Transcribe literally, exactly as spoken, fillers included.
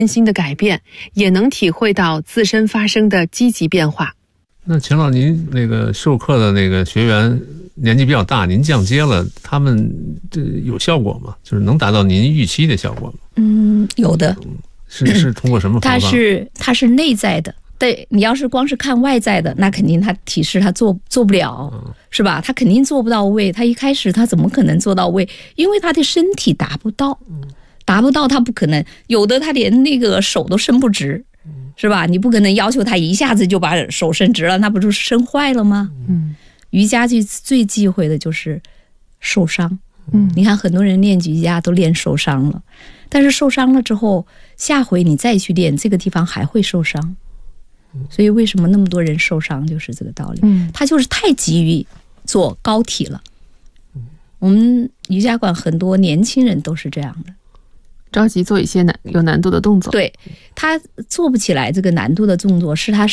身心的改变，也能体会到自身发生的积极变化。 那秦老，您那个授课的那个学员年纪比较大，您降阶了，他们这有效果吗？就是能达到您预期的效果吗？ 嗯，有的。 是是通过什么方法？ 它是它是内在的。对，你要是光是看外在的，那肯定他体式他做做不了，嗯、是吧？他肯定做不到位。他一开始他怎么可能做到位？因为他的身体达不到，嗯、达不到他不可能。有的他连那个手都伸不直，嗯、是吧？你不可能要求他一下子就把手伸直了，那不就是伸坏了吗？嗯，瑜伽最最忌讳的就是受伤。嗯，你看很多人练瑜伽都练受伤了，但是受伤了之后，下回你再去练，这个地方还会受伤。所以为什么那么多人受伤，就是这个道理。嗯，他就是太急于做高体了。我们瑜伽馆很多年轻人都是这样的， 着急做一些难有难度的动作。 对，他做不起来这个难度的动作，是他